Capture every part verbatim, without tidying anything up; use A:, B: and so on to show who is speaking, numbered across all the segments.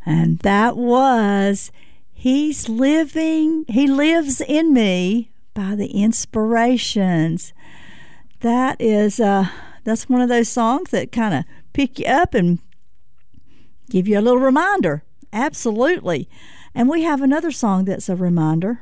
A: And that was He's Living, He Lives in Me by the Inspirations. That is, uh, that's one of those songs that kind of pick you up and give you a little reminder. Absolutely. And we have another song that's a reminder.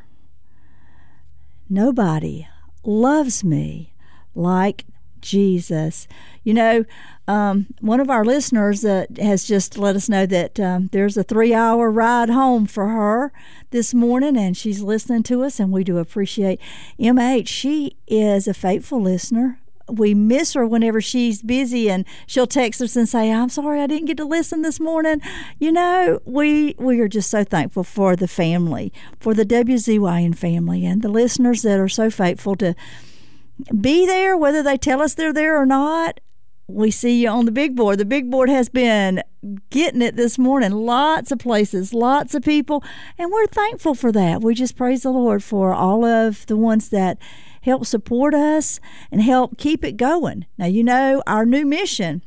A: Nobody loves me like Jesus. You know, um, one of our listeners uh, has just let us know that um, there's a three-hour ride home for her this morning, and she's listening to us, and we do appreciate M H. She is a faithful listener. We miss her whenever she's busy, and she'll text us and say, I'm sorry I didn't get to listen this morning. You know, we we are just so thankful for the family, for the W Z Y N family, and the listeners that are so faithful to be there, whether they tell us they're there or not. We see you on the big board. The big board has been getting it this morning. Lots of places, lots of people, and we're thankful for that. We just praise the Lord for all of the ones that help support us and help keep it going. Now, you know, our new mission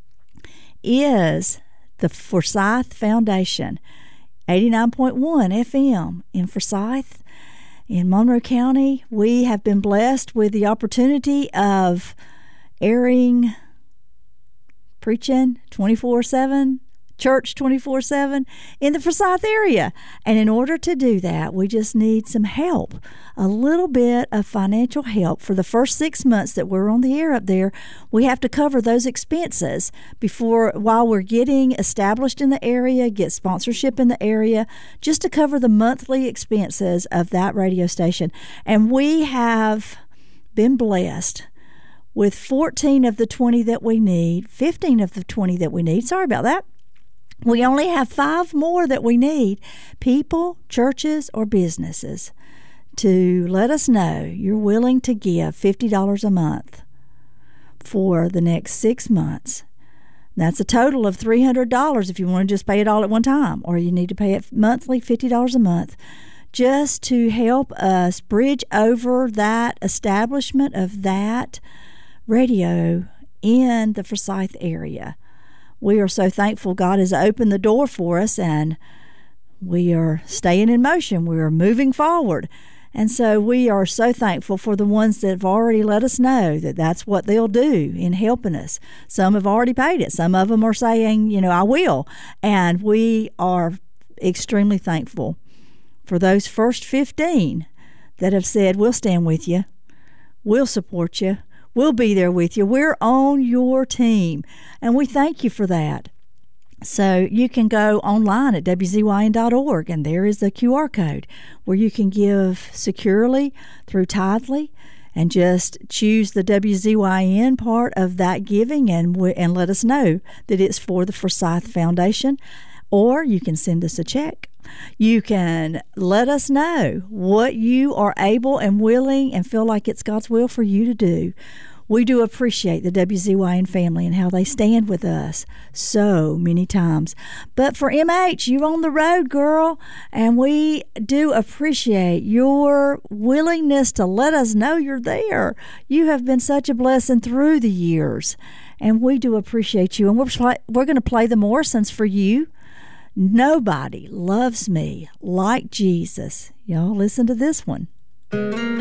A: is the Forsyth Foundation, eighty-nine point one F M in Forsyth, in Monroe County. We have been blessed with the opportunity of airing, preaching twenty-four seven, church twenty-four seven in the Forsyth area. And in order to do that, we just need some help, a little bit of financial help. For the first six months that we're on the air up there, we have to cover those expenses before, while we're getting established in the area, get sponsorship in the area, just to cover the monthly expenses of that radio station. And we have been blessed with fourteen of the twenty that we need, fifteen of the twenty that we need. Sorry about that. We only have five more that we need. People, churches, or businesses to let us know you're willing to give fifty dollars a month for the next six months. That's a total of three hundred dollars if you want to just pay it all at one time, or you need to pay it monthly, fifty dollars a month, just to help us bridge over that establishment of that radio in the Forsyth area. We are so thankful God has opened the door for us, and we are staying in motion. We are moving forward. And so we are so thankful for the ones that have already let us know that that's what they'll do in helping us. Some have already paid it. Some of them are saying, you know, I will. And we are extremely thankful for those first fifteen that have said, we'll stand with you. We'll support you. We'll be there with you. We're on your team, and we thank you for that. So you can go online at W Z Y N dot org, and there is a Q R code where you can give securely through Tithely, and just choose the W Z Y N part of that giving, and and let us know that it's for the Forsyth Foundation. Or you can send us a check. You can let us know what you are able and willing and feel like it's God's will for you to do. We do appreciate the W Z Y N family and how they stand with us so many times. But for M H, you're on the road, girl, and we do appreciate your willingness to let us know you're there. You have been such a blessing through the years, and we do appreciate you. And we're, we're going to play the Morrisons for you. Nobody loves me like Jesus. Y'all listen to this one.